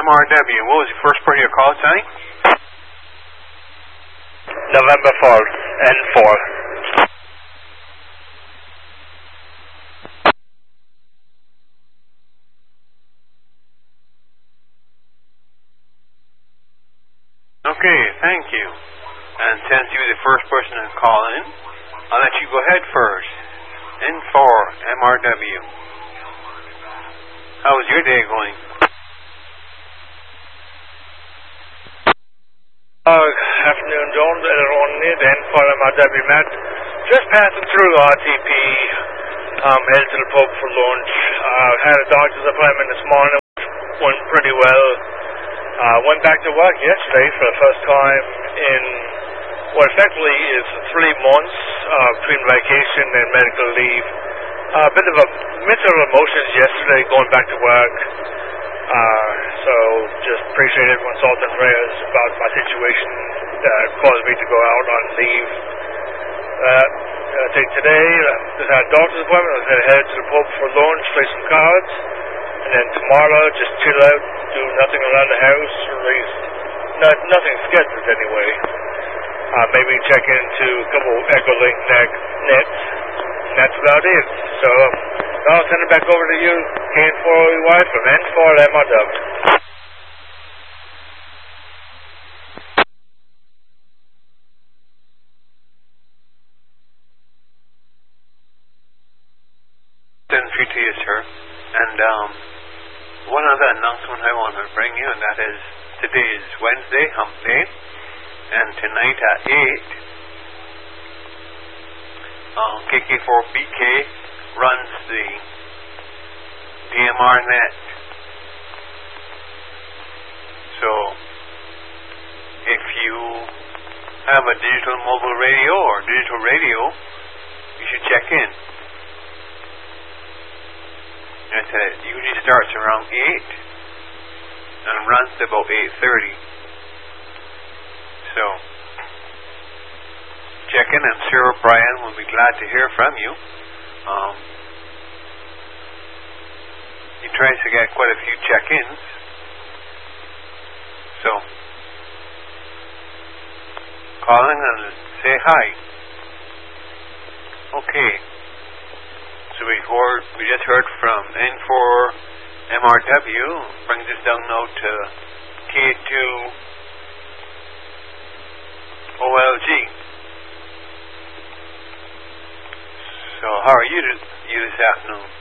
MRW. What was the first part of your call, Sonny? November 4th, N4. Okay, thank you. And since you were the first person to call in, I'll let you go ahead first. N4, MRW. How was your day going? Afternoon, John. Only then for MRW Matt. Just passing through RTP, headed to the pub for lunch. Had a doctor's appointment this morning. Went pretty well. Went back to work yesterday for the first time in what effectively is 3 months between vacation and medical leave. A bit of a mix of emotions yesterday going back to work. So just appreciate everyone's thoughts and prayers about my situation that caused me to go out on leave. I think today, just had a doctor's appointment. I was going to head to the pub for lunch, play some cards, and then tomorrow just chill out, do nothing around the house, or at least nothing scheduled anyway. Maybe check into a couple Echolink nets, and that's about it. So I'll send it back over to you, KN4OEY from N4 MRW. To you, sir. And one other announcement I want to bring you, and that is today is Wednesday, Hump Day, and tonight at 8, KK4BK runs the DMR net. So if you have a digital mobile radio or digital radio, you should check in. It usually starts around 8 and runs to about 8:30. So check in. I'm sure Brian will be glad to hear from you. He tries to get quite a few check-ins. So call in and say hi. Okay. So we just heard from N4 MRW, brings us down now to K2 OLG. So how are you this afternoon?